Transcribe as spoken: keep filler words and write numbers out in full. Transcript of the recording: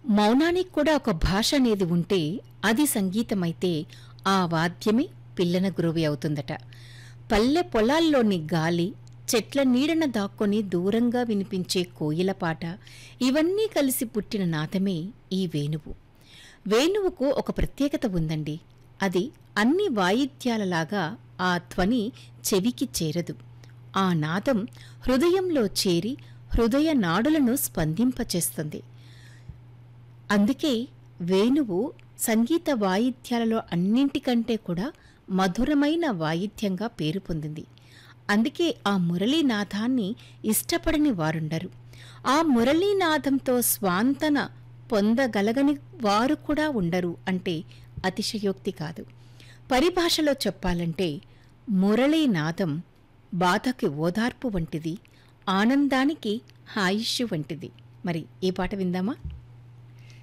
మౌనానికి కూడా ఒక భాష అనేది ఉంటే అది సంగీతమైతే ఆ వాద్యమే పిల్లన గురువి అవుతుందట. పల్లె పొలాల్లోని గాలి, చెట్ల నీడన దాక్కొని దూరంగా వినిపించే కోయిల పాట, ఇవన్నీ కలిసి పుట్టిన నాదమే ఈ వేణువు. వేణువుకు ఒక ప్రత్యేకత ఉందండి. అది అన్ని వాయిద్యాలలాగా ఆ ధ్వని చెవికి చేరదు. ఆ నాదం హృదయంలో చేరి హృదయ నాడులను స్పందింపచేస్తుంది. అందుకే వేణువు సంగీత వాయిద్యాలలో అన్నింటికంటే కూడా మధురమైన వాయిద్యంగా పేరు పొందింది. అందుకే ఆ మురళీనాదాన్ని ఇష్టపడని వారుండరు. ఆ మురళీనాదంతో స్వాంతన పొందగలగని వారు కూడా ఉండరు అంటే అతిశయోక్తి కాదు. పరిభాషలో చెప్పాలంటే మురళీనాదం బాధకి ఓదార్పు వంటిది, ఆనందానికి ఆయుష్షు వంటిది. మరి ఈ పాట విందామా?